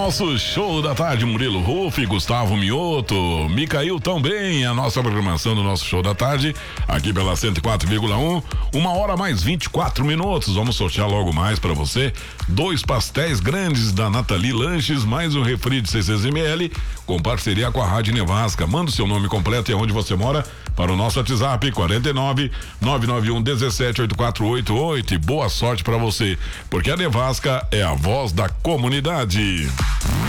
nosso show da tarde, Murilo Ruff, Gustavo Mioto, Micael também, a nossa programação do nosso show da tarde, aqui pela 104,1, 1h mais 24 minutos. Vamos sortear logo mais para você 2 pastéis grandes da Nathalie Lanches, mais um refri de 600 ml, com parceria com a Rádio Nevasca. Manda o seu nome completo e onde você mora para o nosso WhatsApp 49 991 17 8488. E boa sorte para você, porque a Nevasca é a voz da comunidade.